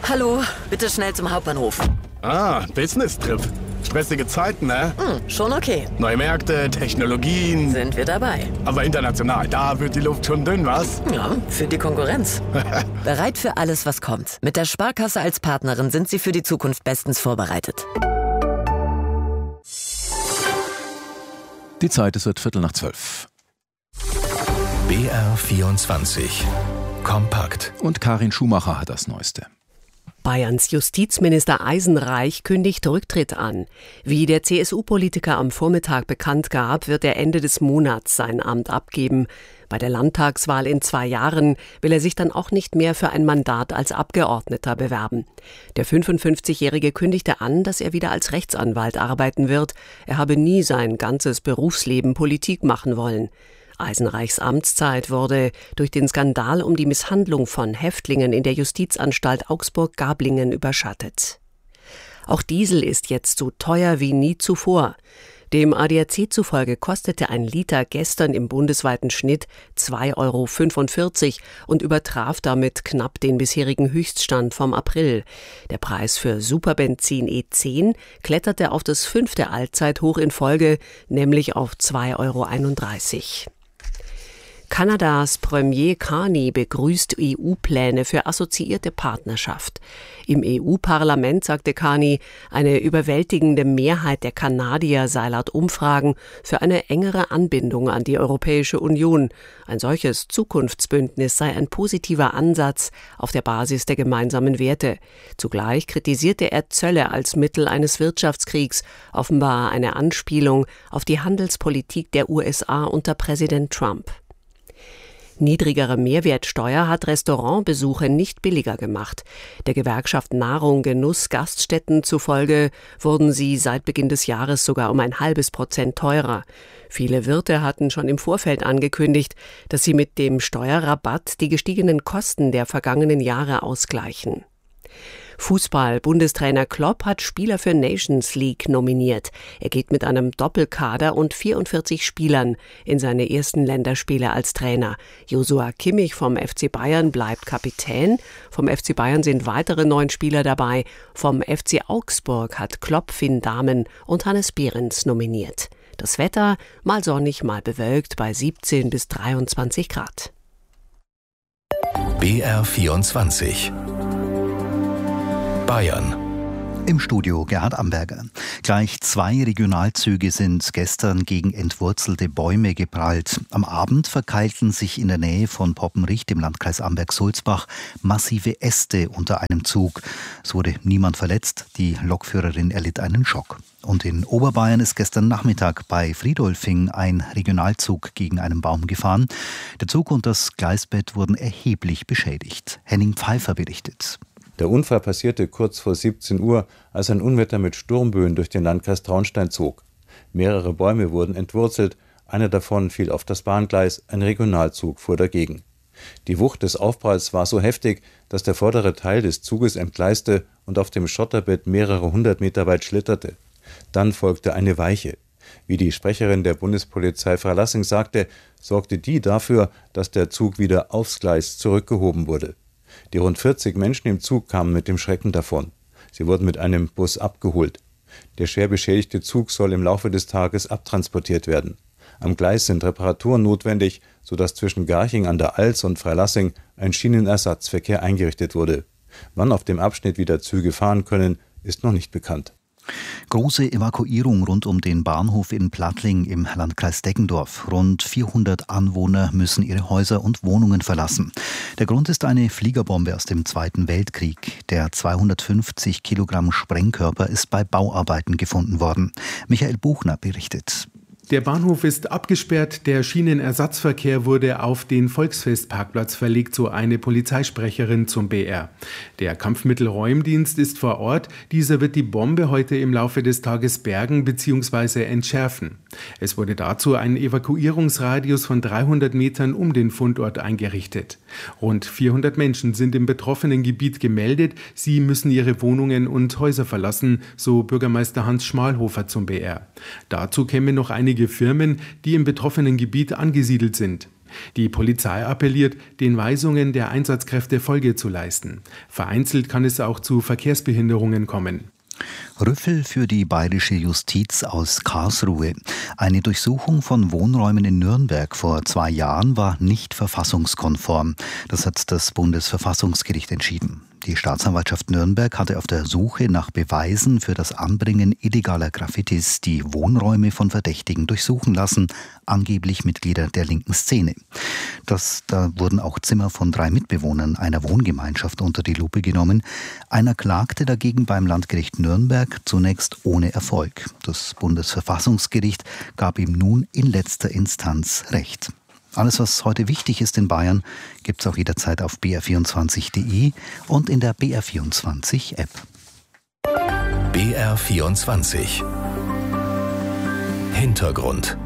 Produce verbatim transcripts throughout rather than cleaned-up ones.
Hallo, bitte schnell zum Hauptbahnhof. Ah, Business-Trip. Stressige Zeiten, ne? Hm, schon okay. Neue Märkte, Technologien. Sind wir dabei. Aber international, da wird die Luft schon dünn, was? Ja, für die Konkurrenz. Bereit für alles, was kommt. Mit der Sparkasse als Partnerin sind Sie für die Zukunft bestens vorbereitet. Die Zeit ist Viertel nach zwölf. B R vierundzwanzig. Kompakt. Und Karin Schumacher hat das Neueste. Bayerns Justizminister Eisenreich kündigt Rücktritt an. Wie der C S U-Politiker am Vormittag bekannt gab, wird er Ende des Monats sein Amt abgeben. Bei der Landtagswahl in zwei Jahren will er sich dann auch nicht mehr für ein Mandat als Abgeordneter bewerben. Der fünfundfünfzigjährige kündigte an, dass er wieder als Rechtsanwalt arbeiten wird. Er habe nie sein ganzes Berufsleben Politik machen wollen. Eisenreichs Amtszeit wurde durch den Skandal um die Misshandlung von Häftlingen in der Justizanstalt Augsburg-Gablingen überschattet. Auch Diesel ist jetzt so teuer wie nie zuvor. Dem A D A C zufolge kostete ein Liter gestern im bundesweiten Schnitt zwei Euro fünfundvierzig und übertraf damit knapp den bisherigen Höchststand vom April. Der Preis für Superbenzin E zehn kletterte auf das fünfte Allzeithoch in Folge, nämlich auf zwei Euro einunddreißig. Kanadas Premier Carney begrüßt E U-Pläne für assoziierte Partnerschaft. Im E U-Parlament sagte Carney, eine überwältigende Mehrheit der Kanadier sei laut Umfragen für eine engere Anbindung an die Europäische Union. Ein solches Zukunftsbündnis sei ein positiver Ansatz auf der Basis der gemeinsamen Werte. Zugleich kritisierte er Zölle als Mittel eines Wirtschaftskriegs, offenbar eine Anspielung auf die Handelspolitik der U S A unter Präsident Trump. Niedrigere Mehrwertsteuer hat Restaurantbesuche nicht billiger gemacht. Der Gewerkschaft Nahrung, Genuss, Gaststätten zufolge wurden sie seit Beginn des Jahres sogar um ein halbes Prozent teurer. Viele Wirte hatten schon im Vorfeld angekündigt, dass sie mit dem Steuerrabatt die gestiegenen Kosten der vergangenen Jahre ausgleichen. Fußball-Bundestrainer Klopp hat Spieler für Nations League nominiert. Er geht mit einem Doppelkader und vierundvierzig Spielern in seine ersten Länderspiele als Trainer. Joshua Kimmich vom F C Bayern bleibt Kapitän. Vom F C Bayern sind weitere neun Spieler dabei. Vom F C Augsburg hat Klopp Finn Dahmen und Hannes Behrens nominiert. Das Wetter mal sonnig, mal bewölkt bei siebzehn bis dreiundzwanzig Grad. B R vierundzwanzig. Bayern. Im Studio Gerhard Amberger. Gleich zwei Regionalzüge sind gestern gegen entwurzelte Bäume geprallt. Am Abend verkeilten sich in der Nähe von Poppenricht im Landkreis Amberg-Sulzbach massive Äste unter einem Zug. Es wurde niemand verletzt, die Lokführerin erlitt einen Schock. Und in Oberbayern ist gestern Nachmittag bei Friedolfing ein Regionalzug gegen einen Baum gefahren. Der Zug und das Gleisbett wurden erheblich beschädigt. Henning Pfeiffer berichtet. Der Unfall passierte kurz vor siebzehn Uhr, als ein Unwetter mit Sturmböen durch den Landkreis Traunstein zog. Mehrere Bäume wurden entwurzelt, einer davon fiel auf das Bahngleis, ein Regionalzug fuhr dagegen. Die Wucht des Aufpralls war so heftig, dass der vordere Teil des Zuges entgleiste und auf dem Schotterbett mehrere hundert Meter weit schlitterte. Dann folgte eine Weiche. Wie die Sprecherin der Bundespolizei Freilassing sagte, sorgte die dafür, dass der Zug wieder aufs Gleis zurückgehoben wurde. Die rund vierzig Menschen im Zug kamen mit dem Schrecken davon. Sie wurden mit einem Bus abgeholt. Der schwer beschädigte Zug soll im Laufe des Tages abtransportiert werden. Am Gleis sind Reparaturen notwendig, sodass zwischen Garching an der Alz und Freilassing ein Schienenersatzverkehr eingerichtet wurde. Wann auf dem Abschnitt wieder Züge fahren können, ist noch nicht bekannt. Große Evakuierung rund um den Bahnhof in Plattling im Landkreis Deggendorf. Rund vierhundert Anwohner müssen ihre Häuser und Wohnungen verlassen. Der Grund ist eine Fliegerbombe aus dem Zweiten Weltkrieg. Der zweihundertfünfzig Kilogramm Sprengkörper ist bei Bauarbeiten gefunden worden. Michael Buchner berichtet. Der Bahnhof ist abgesperrt, der Schienenersatzverkehr wurde auf den Volksfestparkplatz verlegt, so eine Polizeisprecherin zum B R. Der Kampfmittelräumdienst ist vor Ort, dieser wird die Bombe heute im Laufe des Tages bergen bzw. entschärfen. Es wurde dazu ein Evakuierungsradius von dreihundert Metern um den Fundort eingerichtet. Rund vierhundert Menschen sind im betroffenen Gebiet gemeldet, sie müssen ihre Wohnungen und Häuser verlassen, so Bürgermeister Hans Schmalhofer zum B R. Dazu käme noch einige Firmen, die im betroffenen Gebiet angesiedelt sind. Die Polizei appelliert, den Weisungen der Einsatzkräfte Folge zu leisten. Vereinzelt kann es auch zu Verkehrsbehinderungen kommen. Rüffel für die bayerische Justiz aus Karlsruhe. Eine Durchsuchung von Wohnräumen in Nürnberg vor zwei Jahren war nicht verfassungskonform. Das hat das Bundesverfassungsgericht entschieden. Die Staatsanwaltschaft Nürnberg hatte auf der Suche nach Beweisen für das Anbringen illegaler Graffitis die Wohnräume von Verdächtigen durchsuchen lassen, angeblich Mitglieder der linken Szene. Das, da wurden auch Zimmer von drei Mitbewohnern einer Wohngemeinschaft unter die Lupe genommen. Einer klagte dagegen beim Landgericht Nürnberg, zunächst ohne Erfolg. Das Bundesverfassungsgericht gab ihm nun in letzter Instanz Recht. Alles, was heute wichtig ist in Bayern, gibt es auch jederzeit auf b r vierundzwanzig punkt d e und in der B R vierundzwanzig App. B R vierundzwanzig Hintergrund.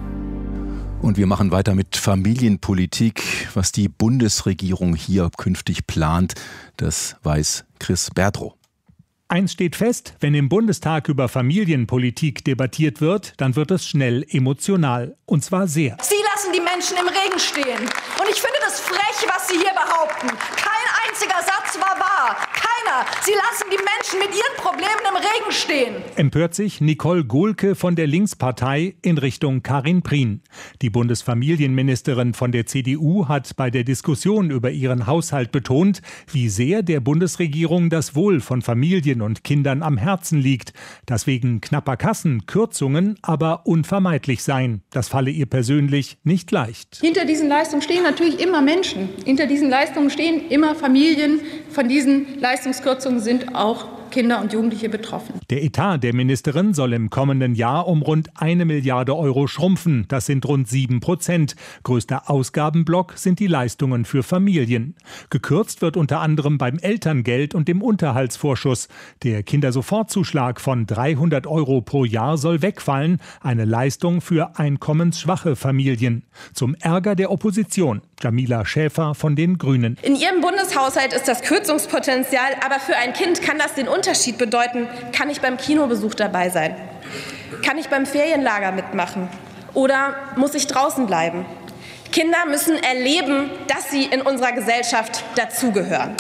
Und wir machen weiter mit Familienpolitik. Was die Bundesregierung hier künftig plant, das weiß Chris Bertrow. Eins steht fest, wenn im Bundestag über Familienpolitik debattiert wird, dann wird es schnell emotional. Und zwar sehr. Sie lassen die Menschen im Regen stehen. Und ich finde das frech, was Sie hier behaupten. Kein einziger Satz war wahr. Keiner. Sie lassen die Menschen mit ihren Problemen im Regen stehen. Empört sich Nicole Gohlke von der Linkspartei in Richtung Karin Prien. Die Bundesfamilienministerin von der C D U hat bei der Diskussion über ihren Haushalt betont, wie sehr der Bundesregierung das Wohl von Familien und Kindern am Herzen liegt, dass wegen knapper Kassen Kürzungen aber unvermeidlich seien. Das falle ihr persönlich nicht leicht. Hinter diesen Leistungen stehen natürlich immer Menschen. Hinter diesen Leistungen stehen immer Familien. Von diesen Leistungskürzungen sind auch Kinder und Jugendliche betroffen. Der Etat der Ministerin soll im kommenden Jahr um rund eine Milliarde Euro schrumpfen. Das sind rund sieben Prozent. Größter Ausgabenblock sind die Leistungen für Familien. Gekürzt wird unter anderem beim Elterngeld und dem Unterhaltsvorschuss. Der Kindersofortzuschlag von dreihundert Euro pro Jahr soll wegfallen. Eine Leistung für einkommensschwache Familien. Zum Ärger der Opposition. Jamila Schäfer von den Grünen. In Ihrem Bundeshaushalt ist das Kürzungspotenzial, aber für ein Kind kann das den Unterschied bedeuten. Kann ich beim Kinobesuch dabei sein? Kann ich beim Ferienlager mitmachen? Oder muss ich draußen bleiben? Kinder müssen erleben, dass sie in unserer Gesellschaft dazugehören.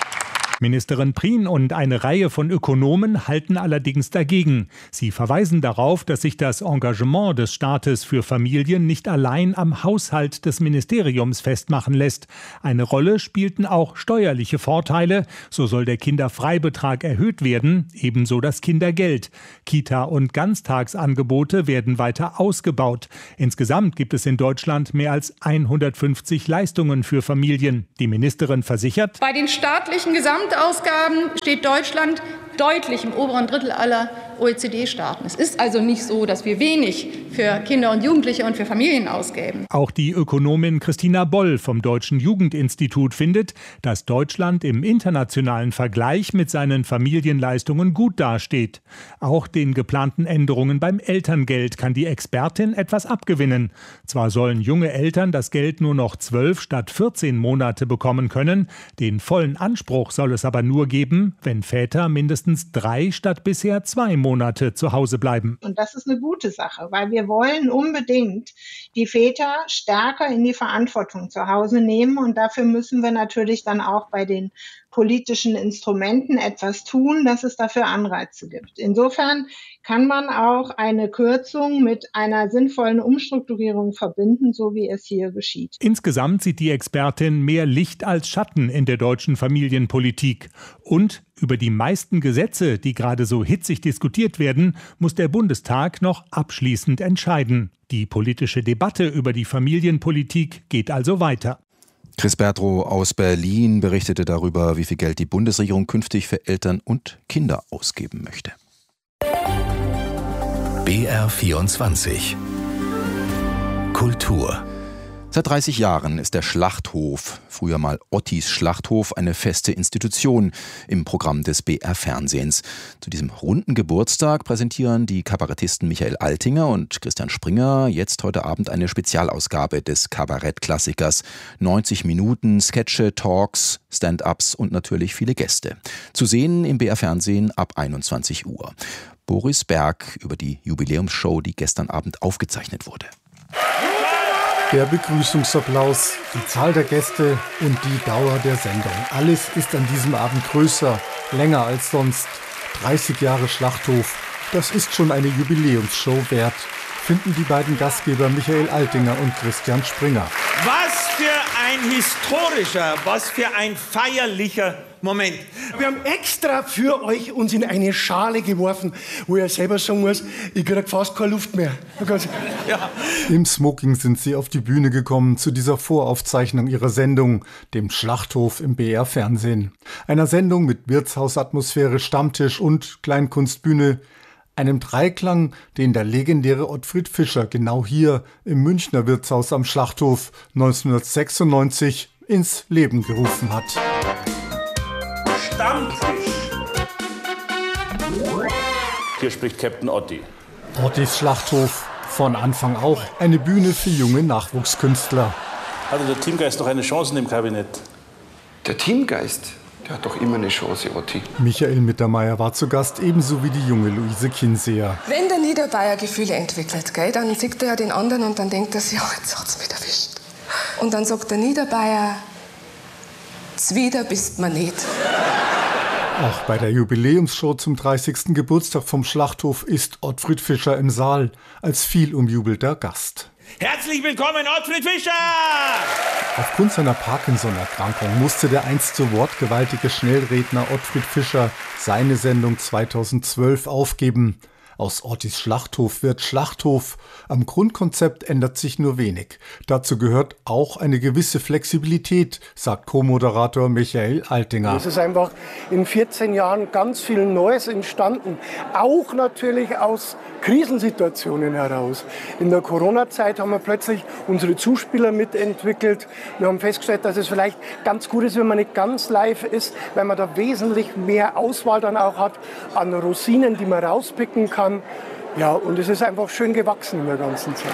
Ministerin Prien und eine Reihe von Ökonomen halten allerdings dagegen. Sie verweisen darauf, dass sich das Engagement des Staates für Familien nicht allein am Haushalt des Ministeriums festmachen lässt. Eine Rolle spielten auch steuerliche Vorteile. So soll der Kinderfreibetrag erhöht werden, ebenso das Kindergeld. Kita- und Ganztagsangebote werden weiter ausgebaut. Insgesamt gibt es in Deutschland mehr als hundertfünfzig Leistungen für Familien. Die Ministerin versichert: Bei den staatlichen Gesamt Ausgaben steht Deutschland deutlich im oberen Drittel aller O E C D-Staaten. Es ist also nicht so, dass wir wenig für Kinder und Jugendliche und für Familien ausgeben. Auch die Ökonomin Christina Boll vom Deutschen Jugendinstitut findet, dass Deutschland im internationalen Vergleich mit seinen Familienleistungen gut dasteht. Auch den geplanten Änderungen beim Elterngeld kann die Expertin etwas abgewinnen. Zwar sollen junge Eltern das Geld nur noch zwölf statt vierzehn Monate bekommen können, den vollen Anspruch soll es aber nur geben, wenn Väter mindestens drei statt bisher zwei Monate zu Hause bleiben. Und das ist eine gute Sache, weil wir wollen unbedingt die Väter stärker in die Verantwortung zu Hause nehmen. Und dafür müssen wir natürlich dann auch bei den politischen Instrumenten etwas tun, dass es dafür Anreize gibt. Insofern kann man auch eine Kürzung mit einer sinnvollen Umstrukturierung verbinden, so wie es hier geschieht. Insgesamt sieht die Expertin mehr Licht als Schatten in der deutschen Familienpolitik. Und über die meisten Gesetze, die gerade so hitzig diskutiert werden, muss der Bundestag noch abschließend entscheiden. Die politische Debatte über die Familienpolitik geht also weiter. Chris Bertrow aus Berlin berichtete darüber, wie viel Geld die Bundesregierung künftig für Eltern und Kinder ausgeben möchte. B R vierundzwanzig Kultur. Seit dreißig Jahren ist der Schlachthof, früher mal Ottis Schlachthof, eine feste Institution im Programm des B R-Fernsehens. Zu diesem runden Geburtstag präsentieren die Kabarettisten Michael Altinger und Christian Springer jetzt heute Abend eine Spezialausgabe des Kabarettklassikers. neunzig Minuten, Sketche, Talks, Stand-ups und natürlich viele Gäste. Zu sehen im B R-Fernsehen ab einundzwanzig Uhr. Boris Berg über die Jubiläumsshow, die gestern Abend aufgezeichnet wurde. Der Begrüßungsapplaus, die Zahl der Gäste und die Dauer der Sendung. Alles ist an diesem Abend größer, länger als sonst. dreißig Jahre Schlachthof, das ist schon eine Jubiläumsshow wert, finden die beiden Gastgeber Michael Altinger und Christian Springer. Was für ein historischer, was für ein feierlicher Moment. Wir haben extra für euch uns in eine Schale geworfen, wo ihr selber sagen muss, ich kriege fast keine Luft mehr. Ja. Im Smoking sind sie auf die Bühne gekommen zu dieser Voraufzeichnung ihrer Sendung, dem Schlachthof im B R-Fernsehen. Einer Sendung mit Wirtshausatmosphäre, Stammtisch und Kleinkunstbühne. Einem Dreiklang, den der legendäre Ottfried Fischer genau hier im Münchner Wirtshaus am Schlachthof neunzehnhundertsechsundneunzig ins Leben gerufen hat. Stammtisch. Hier spricht Captain Otti. Ottis Schlachthof, von Anfang auch eine Bühne für junge Nachwuchskünstler. Hatte der Teamgeist noch eine Chance in dem Kabinett? Der Teamgeist? Der hat doch immer eine Chance, Otti. Michael Mittermeier war zu Gast, ebenso wie die junge Luise Kinseher. Wenn der Niederbayer Gefühle entwickelt, gell, dann sieht er ja den anderen und dann denkt er sich, oh, jetzt hat's mich erwischt. Und dann sagt der Niederbayer, zwider bist man nicht. Auch bei der Jubiläumsshow zum dreißigsten Geburtstag vom Schlachthof ist Ottfried Fischer im Saal als viel umjubelter Gast. Herzlich willkommen, Ottfried Fischer! Aufgrund seiner Parkinson-Erkrankung musste der einst so wortgewaltige Schnellredner Ottfried Fischer seine Sendung zweitausendzwölf aufgeben. Aus Ottis Schlachthof wird Schlachthof. Am Grundkonzept ändert sich nur wenig. Dazu gehört auch eine gewisse Flexibilität, sagt Co-Moderator Michael Altinger. Es ist einfach in vierzehn Jahren ganz viel Neues entstanden. Auch natürlich aus Krisensituationen heraus. In der Corona-Zeit haben wir plötzlich unsere Zuspieler mitentwickelt. Wir haben festgestellt, dass es vielleicht ganz gut ist, wenn man nicht ganz live ist, weil man da wesentlich mehr Auswahl dann auch hat an Rosinen, die man rauspicken kann. Ja, und es ist einfach schön gewachsen in der ganzen Zeit.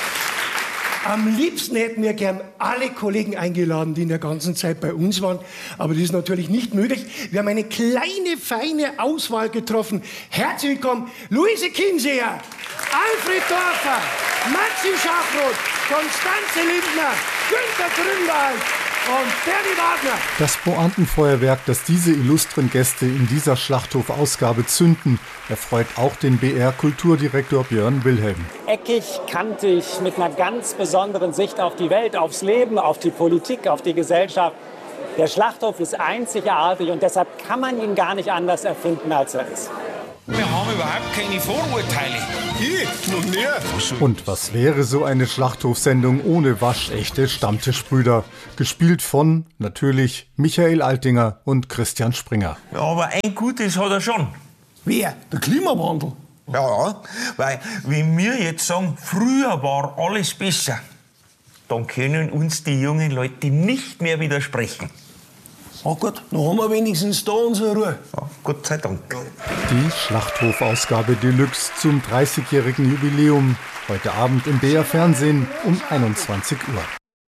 Am liebsten hätten wir gern alle Kollegen eingeladen, die in der ganzen Zeit bei uns waren. Aber das ist natürlich nicht möglich. Wir haben eine kleine, feine Auswahl getroffen. Herzlich willkommen, Luise Kinseher, Alfred Dorfer, Maxi Schachroth, Konstanze Lindner, Günter Grünwald und Bernie Wagner. Das Pointenfeuerwerk, das diese illustren Gäste in dieser Schlachthof-Ausgabe zünden, erfreut auch den B R-Kulturdirektor Björn Wilhelm. Eckig, kantig, mit einer ganz besonderen Sicht auf die Welt, aufs Leben, auf die Politik, auf die Gesellschaft. Der Schlachthof ist einzigartig und deshalb kann man ihn gar nicht anders erfinden, als er ist. Wir haben überhaupt keine Vorurteile. Ich? Noch nie. Und was wäre so eine Schlachthofsendung ohne waschechte Stammtischbrüder? Gespielt von, natürlich, Michael Altinger und Christian Springer. Ja, aber ein Gutes hat er schon. Wer? Der Klimawandel? Ja, weil, wenn wir jetzt sagen, früher war alles besser, dann können uns die jungen Leute nicht mehr widersprechen. Oh gut, dann haben wir wenigstens da unsere Ruhe. Ja, Gott sei Dank. Die Schlachthof-Ausgabe Deluxe zum dreißigjährigen Jubiläum. Heute Abend im B R-Fernsehen um einundzwanzig Uhr.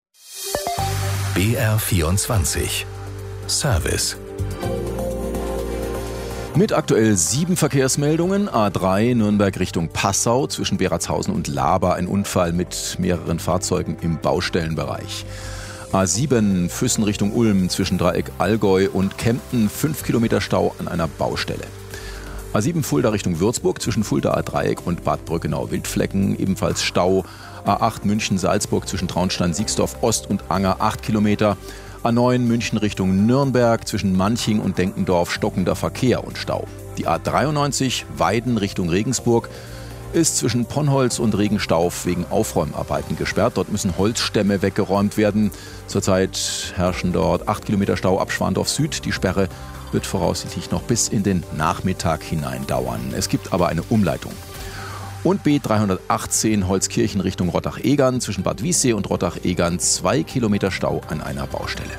B R vierundzwanzig. Service. Mit aktuell sieben Verkehrsmeldungen. A drei Nürnberg Richtung Passau zwischen Beratshausen und Laber. Ein Unfall mit mehreren Fahrzeugen im Baustellenbereich. A sieben Füssen Richtung Ulm zwischen Dreieck Allgäu und Kempten. Fünf Kilometer Stau an einer Baustelle. A sieben Fulda Richtung Würzburg zwischen Fulda Dreieck und Bad Brückenau-Wildflecken. Ebenfalls Stau. A acht München-Salzburg zwischen Traunstein-Siegsdorf Ost und Anger. Acht Kilometer. A neun München Richtung Nürnberg zwischen Manching und Denkendorf stockender Verkehr und Stau. Die A dreiundneunzig Weiden Richtung Regensburg ist zwischen Ponnholz und Regenstauf wegen Aufräumarbeiten gesperrt. Dort müssen Holzstämme weggeräumt werden. Zurzeit herrschen dort acht Kilometer Stau ab Schwandorf Süd. Die Sperre wird voraussichtlich noch bis in den Nachmittag hinein dauern. Es gibt aber eine Umleitung. Und B dreihundertachtzehn Holzkirchen Richtung Rottach-Egern zwischen Bad Wiessee und Rottach-Egern zwei Kilometer Stau an einer Baustelle.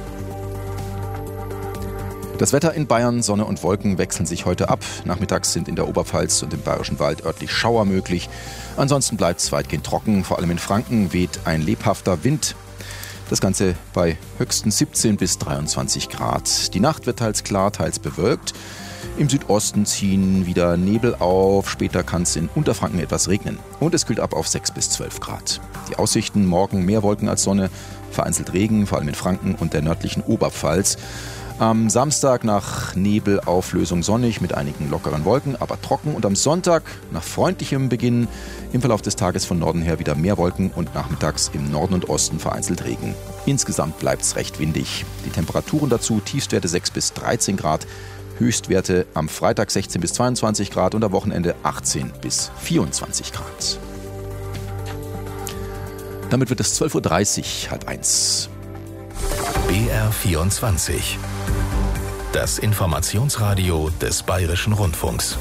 Das Wetter in Bayern, Sonne und Wolken wechseln sich heute ab. Nachmittags sind in der Oberpfalz und im Bayerischen Wald örtlich Schauer möglich. Ansonsten bleibt es weitgehend trocken. Vor allem in Franken weht ein lebhafter Wind. Das Ganze bei höchstens siebzehn bis dreiundzwanzig Grad. Die Nacht wird teils klar, teils bewölkt. Im Südosten ziehen wieder Nebel auf, später kann es in Unterfranken etwas regnen. Und es kühlt ab auf sechs bis zwölf Grad. Die Aussichten: morgen mehr Wolken als Sonne, vereinzelt Regen, vor allem in Franken und der nördlichen Oberpfalz. Am Samstag nach Nebelauflösung sonnig mit einigen lockeren Wolken, aber trocken. Und am Sonntag nach freundlichem Beginn im Verlauf des Tages von Norden her wieder mehr Wolken und nachmittags im Norden und Osten vereinzelt Regen. Insgesamt bleibt es recht windig. Die Temperaturen dazu: Tiefstwerte sechs bis dreizehn Grad, Höchstwerte am Freitag sechzehn bis zweiundzwanzig Grad und am Wochenende achtzehn bis vierundzwanzig Grad. Damit wird es zwölf Uhr dreißig, halb eins. B R vierundzwanzig. Das Informationsradio des Bayerischen Rundfunks.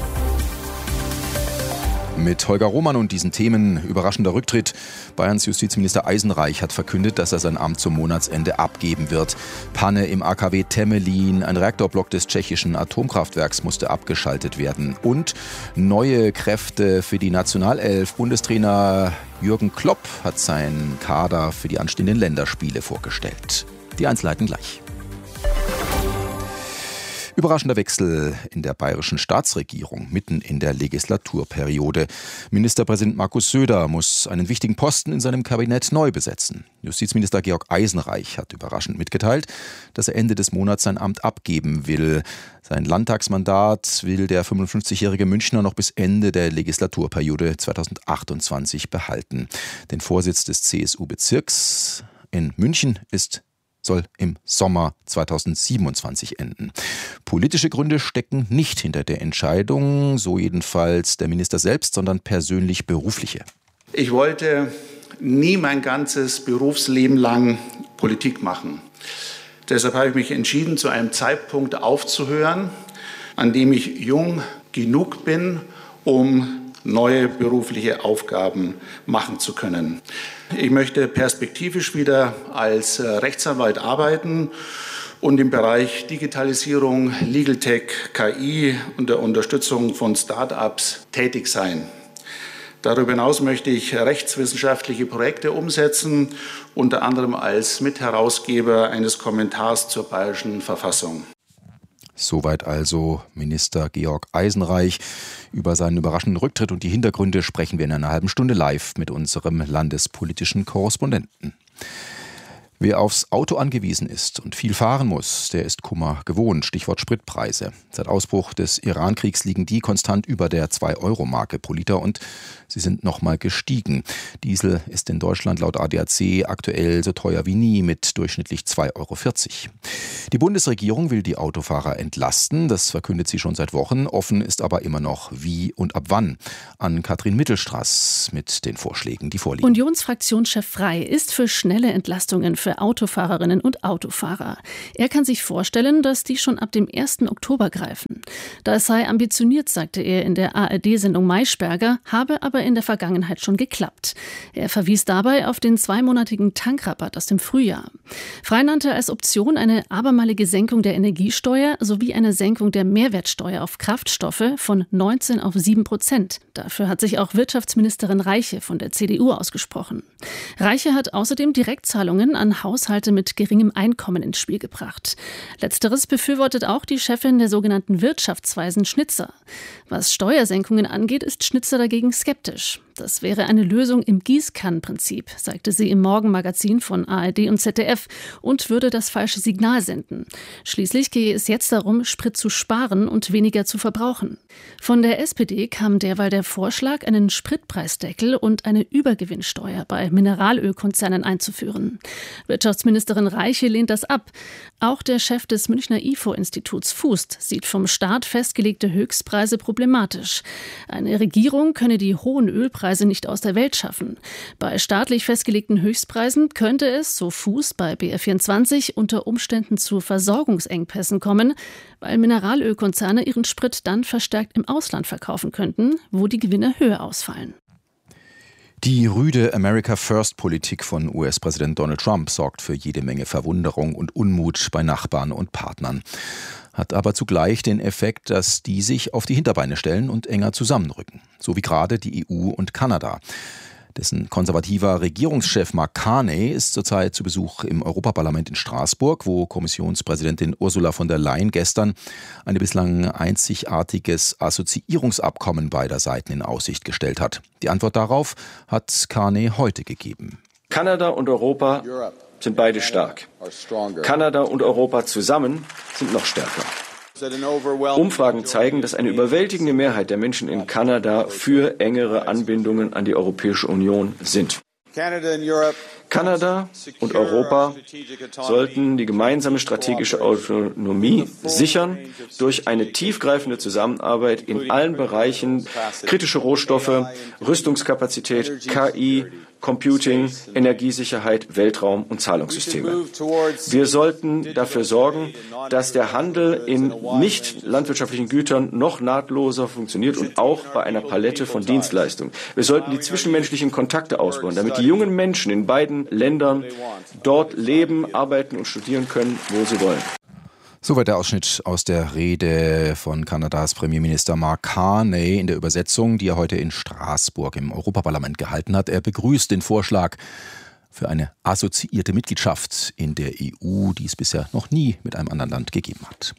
Mit Holger Roman und diesen Themen: überraschender Rücktritt. Bayerns Justizminister Eisenreich hat verkündet, dass er sein Amt zum Monatsende abgeben wird. Panne im A K W Temelin. Ein Reaktorblock des tschechischen Atomkraftwerks musste abgeschaltet werden. Und neue Kräfte für die Nationalelf. Bundestrainer Jürgen Klopp hat seinen Kader für die anstehenden Länderspiele vorgestellt. Die Einzelheiten gleich. Überraschender Wechsel in der bayerischen Staatsregierung mitten in der Legislaturperiode. Ministerpräsident Markus Söder muss einen wichtigen Posten in seinem Kabinett neu besetzen. Justizminister Georg Eisenreich hat überraschend mitgeteilt, dass er Ende des Monats sein Amt abgeben will. Sein Landtagsmandat will der fünfundfünfzigjährige Münchner noch bis Ende der Legislaturperiode zweitausendachtundzwanzig behalten. Den Vorsitz des C S U-Bezirks in München ist soll im Sommer zweitausendsiebenundzwanzig enden. Politische Gründe stecken nicht hinter der Entscheidung, so jedenfalls der Minister selbst, sondern persönlich berufliche. Ich wollte nie mein ganzes Berufsleben lang Politik machen. Deshalb habe ich mich entschieden, zu einem Zeitpunkt aufzuhören, an dem ich jung genug bin, um neue berufliche Aufgaben machen zu können. Ich möchte perspektivisch wieder als Rechtsanwalt arbeiten und im Bereich Digitalisierung, Legal Tech, K I und der Unterstützung von Start-ups tätig sein. Darüber hinaus möchte ich rechtswissenschaftliche Projekte umsetzen, unter anderem als Mitherausgeber eines Kommentars zur Bayerischen Verfassung. Soweit also Minister Georg Eisenreich. Über seinen überraschenden Rücktritt und die Hintergründe sprechen wir in einer halben Stunde live mit unserem landespolitischen Korrespondenten. Wer aufs Auto angewiesen ist und viel fahren muss, der ist Kummer gewohnt. Stichwort Spritpreise. Seit Ausbruch des Iran-Kriegs liegen die konstant über der zwei Euro Marke pro Liter und sie sind nochmal gestiegen. Diesel ist in Deutschland laut A D A C aktuell so teuer wie nie mit durchschnittlich zwei Euro vierzig. Die Bundesregierung will die Autofahrer entlasten. Das verkündet sie schon seit Wochen. Offen ist aber immer noch, wie und ab wann. An Katrin Mittelstraß mit den Vorschlägen, die vorliegen. Unionsfraktionschef Frey ist für schnelle Entlastungen für Autofahrerinnen und Autofahrer. Er kann sich vorstellen, dass die schon ab dem ersten Oktober greifen. Das sei ambitioniert, sagte er in der A R D-Sendung Maischberger, habe aber in der Vergangenheit schon geklappt. Er verwies dabei auf den zweimonatigen Tankrabatt aus dem Frühjahr. Frey nannte als Option eine abermalige Senkung der Energiesteuer sowie eine Senkung der Mehrwertsteuer auf Kraftstoffe von neunzehn auf sieben Prozent. Dafür hat sich auch Wirtschaftsministerin Reiche von der C D U ausgesprochen. Reiche hat außerdem Direktzahlungen an Haushalte mit geringem Einkommen ins Spiel gebracht. Letzteres befürwortet auch die Chefin der sogenannten Wirtschaftsweisen Schnitzer. Was Steuersenkungen angeht, ist Schnitzer dagegen skeptisch. Das wäre eine Lösung im Gießkannenprinzip, sagte sie im Morgenmagazin von A R D und Z D F und würde das falsche Signal senden. Schließlich gehe es jetzt darum, Sprit zu sparen und weniger zu verbrauchen. Von der S P D kam derweil der Vorschlag, einen Spritpreisdeckel und eine Übergewinnsteuer bei Mineralölkonzernen einzuführen. Wirtschaftsministerin Reiche lehnt das ab. Auch der Chef des Münchner I F O-Instituts Fußt sieht vom Staat festgelegte Höchstpreise problematisch. Eine Regierung könne die hohen Ölpreise nicht aus der Welt schaffen. Bei staatlich festgelegten Höchstpreisen könnte es, so Fuß bei B R vierundzwanzig, unter Umständen zu Versorgungsengpässen kommen, weil Mineralölkonzerne ihren Sprit dann verstärkt im Ausland verkaufen könnten, wo die Gewinne höher ausfallen. Die rüde America-First-Politik von U S-Präsident Donald Trump sorgt für jede Menge Verwunderung und Unmut bei Nachbarn und Partnern. Hat aber zugleich den Effekt, dass die sich auf die Hinterbeine stellen und enger zusammenrücken. So wie gerade die E U und Kanada. Dessen konservativer Regierungschef Mark Carney ist zurzeit zu Besuch im Europaparlament in Straßburg, wo Kommissionspräsidentin Ursula von der Leyen gestern ein bislang einzigartiges Assoziierungsabkommen beider Seiten in Aussicht gestellt hat. Die Antwort darauf hat Carney heute gegeben. Kanada und Europa sind beide stark. Kanada und Europa zusammen sind noch stärker. Umfragen zeigen, dass eine überwältigende Mehrheit der Menschen in Kanada für engere Anbindungen an die Europäische Union sind. Kanada und Europa sollten die gemeinsame strategische Autonomie sichern durch eine tiefgreifende Zusammenarbeit in allen Bereichen: kritische Rohstoffe, Rüstungskapazität, K I, Computing, Energiesicherheit, Weltraum und Zahlungssysteme. Wir sollten dafür sorgen, dass der Handel in nicht landwirtschaftlichen Gütern noch nahtloser funktioniert und auch bei einer Palette von Dienstleistungen. Wir sollten die zwischenmenschlichen Kontakte ausbauen, damit die jungen Menschen in beiden Ländern dort leben, arbeiten und studieren können, wo sie wollen. Soweit der Ausschnitt aus der Rede von Kanadas Premierminister Mark Carney in der Übersetzung, die er heute in Straßburg im Europaparlament gehalten hat. Er begrüßt den Vorschlag für eine assoziierte Mitgliedschaft in der E U, die es bisher noch nie mit einem anderen Land gegeben hat.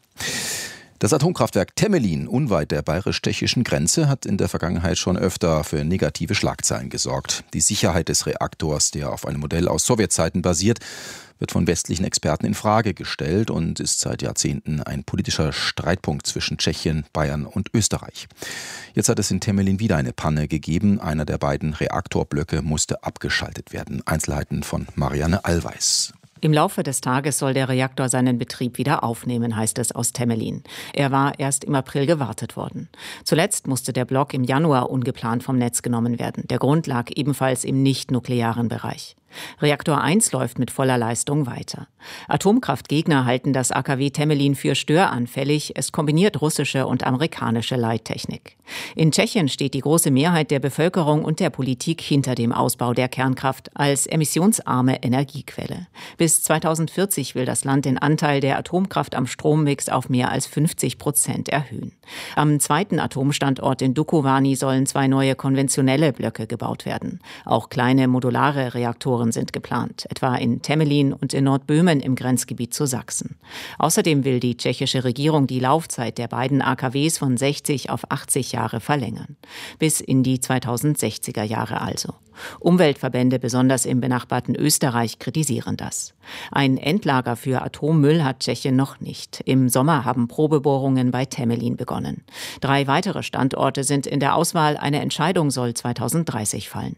Das Atomkraftwerk Temelin unweit der bayerisch-tschechischen Grenze hat in der Vergangenheit schon öfter für negative Schlagzeilen gesorgt. Die Sicherheit des Reaktors, der auf einem Modell aus Sowjetzeiten basiert, wird von westlichen Experten in Frage gestellt und ist seit Jahrzehnten ein politischer Streitpunkt zwischen Tschechien, Bayern und Österreich. Jetzt hat es in Temelin wieder eine Panne gegeben. Einer der beiden Reaktorblöcke musste abgeschaltet werden. Einzelheiten von Marianne Allweis. Im Laufe des Tages soll der Reaktor seinen Betrieb wieder aufnehmen, heißt es aus Temelin. Er war erst im April gewartet worden. Zuletzt musste der Block im Januar ungeplant vom Netz genommen werden. Der Grund lag ebenfalls im nicht-nuklearen Bereich. Reaktor eins läuft mit voller Leistung weiter. Atomkraftgegner halten das A K W Temelin für störanfällig. Es kombiniert russische und amerikanische Leittechnik. In Tschechien steht die große Mehrheit der Bevölkerung und der Politik hinter dem Ausbau der Kernkraft als emissionsarme Energiequelle. Bis zweitausendvierzig will das Land den Anteil der Atomkraft am Strommix auf mehr als fünfzig Prozent erhöhen. Am zweiten Atomstandort in Dukovany sollen zwei neue konventionelle Blöcke gebaut werden. Auch kleine modulare Reaktoren sind geplant, etwa in Temelin und in Nordböhmen im Grenzgebiet zu Sachsen. Außerdem will die tschechische Regierung die Laufzeit der beiden A K Ws von sechzig auf achtzig Jahre verlängern. Bis in die zweitausendsechziger Jahre also. Umweltverbände, besonders im benachbarten Österreich, kritisieren das. Ein Endlager für Atommüll hat Tschechien noch nicht. Im Sommer haben Probebohrungen bei Temelin begonnen. Drei weitere Standorte sind in der Auswahl. Eine Entscheidung soll zweitausenddreißig fallen.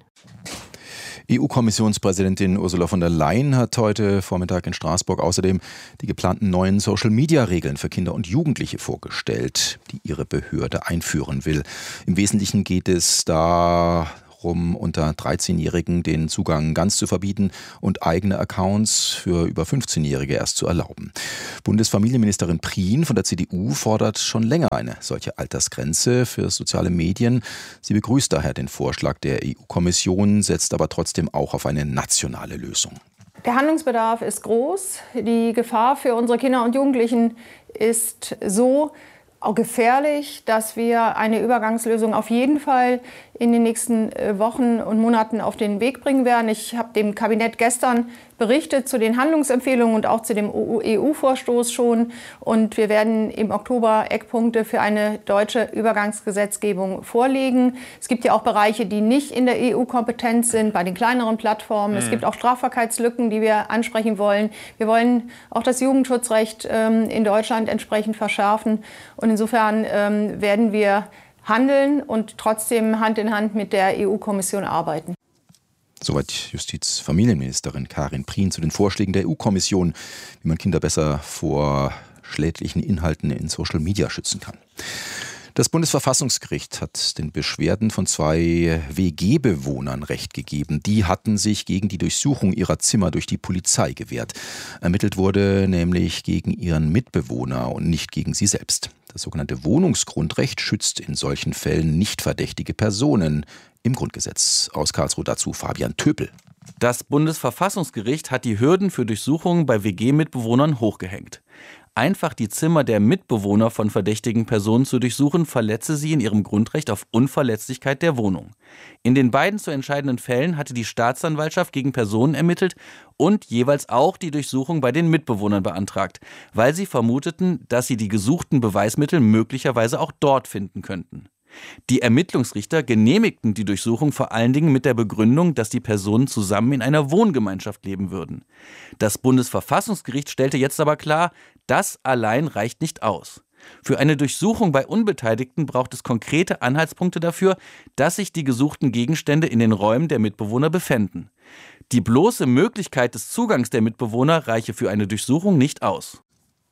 E U-Kommissionspräsidentin Ursula von der Leyen hat heute Vormittag in Straßburg außerdem die geplanten neuen Social-Media-Regeln für Kinder und Jugendliche vorgestellt, die ihre Behörde einführen will. Im Wesentlichen geht es da darum, unter dreizehnjährigen den Zugang ganz zu verbieten und eigene Accounts für über fünfzehnjährige erst zu erlauben. Bundesfamilienministerin Prien von der C D U fordert schon länger eine solche Altersgrenze für soziale Medien. Sie begrüßt daher den Vorschlag der E U-Kommission, setzt aber trotzdem auch auf eine nationale Lösung. Der Handlungsbedarf ist groß. Die Gefahr für unsere Kinder und Jugendlichen ist so auch gefährlich, dass wir eine Übergangslösung auf jeden Fall in den nächsten Wochen und Monaten auf den Weg bringen werden. Ich habe dem Kabinett gestern berichtet zu den Handlungsempfehlungen und auch zu dem E U-Vorstoß schon. Und wir werden im Oktober Eckpunkte für eine deutsche Übergangsgesetzgebung vorlegen. Es gibt ja auch Bereiche, die nicht in der E U-Kompetenz sind, bei den kleineren Plattformen. Mhm. Es gibt auch Strafbarkeitslücken, die wir ansprechen wollen. Wir wollen auch das Jugendschutzrecht ähm, in Deutschland entsprechend verschärfen. Und insofern ähm, werden wir handeln und trotzdem Hand in Hand mit der E U-Kommission arbeiten. Soweit Justizfamilienministerin Karin Prien zu den Vorschlägen der E U-Kommission, wie man Kinder besser vor schädlichen Inhalten in Social Media schützen kann. Das Bundesverfassungsgericht hat den Beschwerden von zwei W G-Bewohnern Recht gegeben. Die hatten sich gegen die Durchsuchung ihrer Zimmer durch die Polizei gewehrt. Ermittelt wurde nämlich gegen ihren Mitbewohner und nicht gegen sie selbst. Das sogenannte Wohnungsgrundrecht schützt in solchen Fällen nicht verdächtige Personen im Grundgesetz. Aus Karlsruhe dazu Fabian Töpel. Das Bundesverfassungsgericht hat die Hürden für Durchsuchungen bei W G-Mitbewohnern hochgehängt. Einfach die Zimmer der Mitbewohner von verdächtigen Personen zu durchsuchen, verletze sie in ihrem Grundrecht auf Unverletzlichkeit der Wohnung. In den beiden zu entscheidenden Fällen hatte die Staatsanwaltschaft gegen Personen ermittelt und jeweils auch die Durchsuchung bei den Mitbewohnern beantragt, weil sie vermuteten, dass sie die gesuchten Beweismittel möglicherweise auch dort finden könnten. Die Ermittlungsrichter genehmigten die Durchsuchung vor allen Dingen mit der Begründung, dass die Personen zusammen in einer Wohngemeinschaft leben würden. Das Bundesverfassungsgericht stellte jetzt aber klar, das allein reicht nicht aus. Für eine Durchsuchung bei Unbeteiligten braucht es konkrete Anhaltspunkte dafür, dass sich die gesuchten Gegenstände in den Räumen der Mitbewohner befänden. Die bloße Möglichkeit des Zugangs der Mitbewohner reiche für eine Durchsuchung nicht aus.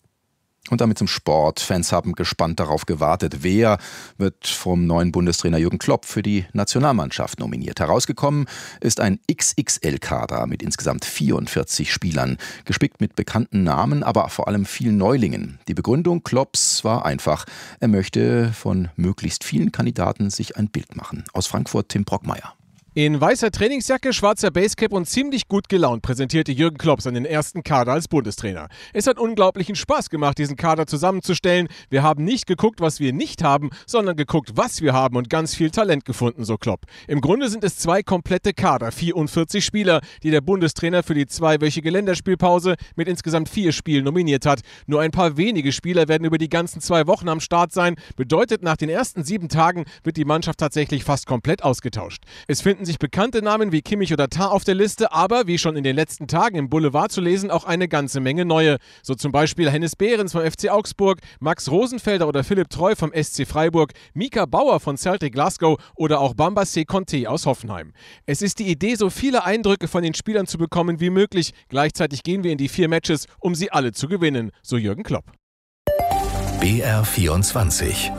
Und damit zum Sport. Fans haben gespannt darauf gewartet, wer wird vom neuen Bundestrainer Jürgen Klopp für die Nationalmannschaft nominiert. Herausgekommen ist ein X X L-Kader mit insgesamt vierundvierzig Spielern, gespickt mit bekannten Namen, aber vor allem vielen Neulingen. Die Begründung Klopps war einfach. Er möchte von möglichst vielen Kandidaten sich ein Bild machen. Aus Frankfurt Tim Brockmeier. In weißer Trainingsjacke, schwarzer Basecap und ziemlich gut gelaunt präsentierte Jürgen Klopp seinen ersten Kader als Bundestrainer. Es hat unglaublichen Spaß gemacht, diesen Kader zusammenzustellen. Wir haben nicht geguckt, was wir nicht haben, sondern geguckt, was wir haben und ganz viel Talent gefunden, so Klopp. Im Grunde sind es zwei komplette Kader, vierundvierzig Spieler, die der Bundestrainer für die zweiwöchige Länderspielpause mit insgesamt vier Spielen nominiert hat. Nur ein paar wenige Spieler werden über die ganzen zwei Wochen am Start sein. Bedeutet, nach den ersten sieben Tagen wird die Mannschaft tatsächlich fast komplett ausgetauscht. Es finden sich bekannte Namen wie Kimmich oder Tah auf der Liste, aber wie schon in den letzten Tagen im Boulevard zu lesen, auch eine ganze Menge neue. So zum Beispiel Hennes Behrens vom F C Augsburg, Max Rosenfelder oder Philipp Treu vom S C Freiburg, Mika Bauer von Celtic Glasgow oder auch Bambassé Conté aus Hoffenheim. Es ist die Idee, so viele Eindrücke von den Spielern zu bekommen wie möglich. Gleichzeitig gehen wir in die vier Matches, um sie alle zu gewinnen, so Jürgen Klopp. B R vierundzwanzig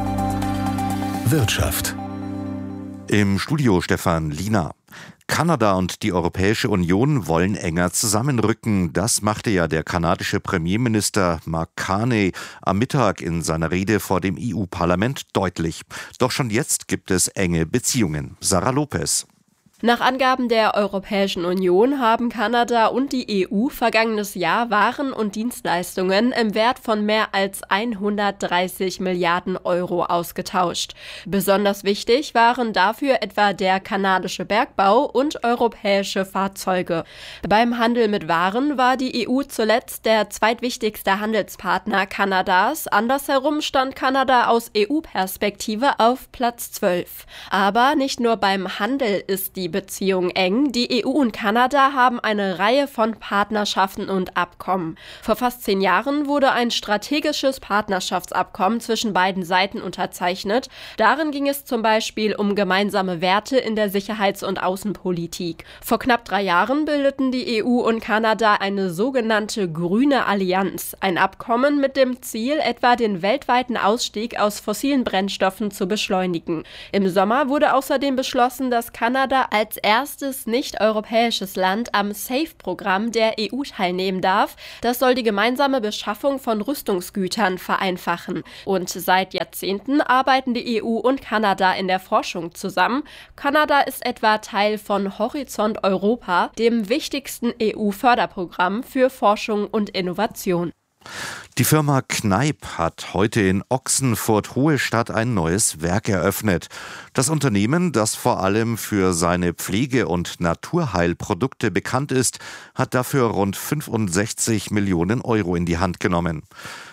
Wirtschaft. Im Studio Stefan Liener. Kanada und die Europäische Union wollen enger zusammenrücken. Das machte ja der kanadische Premierminister Mark Carney am Mittag in seiner Rede vor dem E U-Parlament deutlich. Doch schon jetzt gibt es enge Beziehungen. Sarah Lopez. Nach Angaben der Europäischen Union haben Kanada und die E U vergangenes Jahr Waren und Dienstleistungen im Wert von mehr als hundertdreißig Milliarden Euro ausgetauscht. Besonders wichtig waren dafür etwa der kanadische Bergbau und europäische Fahrzeuge. Beim Handel mit Waren war die E U zuletzt der zweitwichtigste Handelspartner Kanadas. Andersherum stand Kanada aus E U-Perspektive auf Platz zwölf. Aber nicht nur beim Handel ist die Beziehung eng. Die E U und Kanada haben eine Reihe von Partnerschaften und Abkommen. Vor fast zehn Jahren wurde ein strategisches Partnerschaftsabkommen zwischen beiden Seiten unterzeichnet. Darin ging es zum Beispiel um gemeinsame Werte in der Sicherheits- und Außenpolitik. Vor knapp drei Jahren bildeten die E U und Kanada eine sogenannte Grüne Allianz, ein Abkommen mit dem Ziel, etwa den weltweiten Ausstieg aus fossilen Brennstoffen zu beschleunigen. Im Sommer wurde außerdem beschlossen, dass Kanada als als erstes nicht-europäisches Land am SAFE-Programm der E U teilnehmen darf. Das soll die gemeinsame Beschaffung von Rüstungsgütern vereinfachen. Und seit Jahrzehnten arbeiten die E U und Kanada in der Forschung zusammen. Kanada ist etwa Teil von Horizont Europa, dem wichtigsten E U-Förderprogramm für Forschung und Innovation. Die Firma Kneip hat heute in Ochsenfurt-Hohestadt ein neues Werk eröffnet. Das Unternehmen, das vor allem für seine Pflege- und Naturheilprodukte bekannt ist, hat dafür rund fünfundsechzig Millionen Euro in die Hand genommen.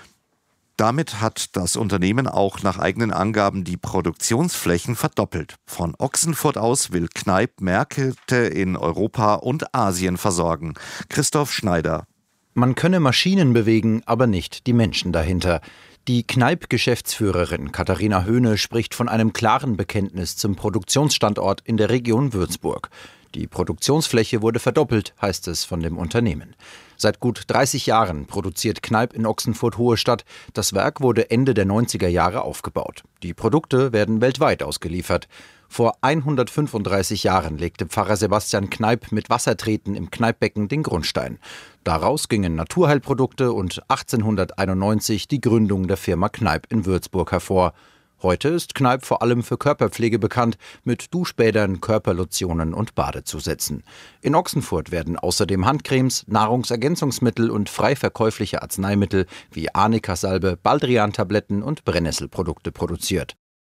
Damit hat das Unternehmen auch nach eigenen Angaben die Produktionsflächen verdoppelt. Von Ochsenfurt aus will Kneip Märkte in Europa und Asien versorgen. Christoph Schneider. Man könne Maschinen bewegen, aber nicht die Menschen dahinter. Die Kneip-Geschäftsführerin Katharina Höhne spricht von einem klaren Bekenntnis zum Produktionsstandort in der Region Würzburg. Die Produktionsfläche wurde verdoppelt, heißt es von dem Unternehmen. Seit gut dreißig Jahren produziert Kneip in Ochsenfurt-Hohestadt. Das Werk wurde Ende der neunziger Jahre aufgebaut. Die Produkte werden weltweit ausgeliefert. Vor hundertfünfunddreißig Jahren legte Pfarrer Sebastian Kneip mit Wassertreten im Kneippbecken den Grundstein. Daraus gingen Naturheilprodukte und achtzehnhunderteinundneunzig die Gründung der Firma Kneip in Würzburg hervor. Heute ist Kneipp vor allem für Körperpflege bekannt, mit Duschbädern, Körperlotionen und Badezusätzen. In Ochsenfurt werden außerdem Handcremes, Nahrungsergänzungsmittel und frei verkäufliche Arzneimittel wie Arnika-Salbe, Baldrian-Tabletten und Brennnesselprodukte produziert.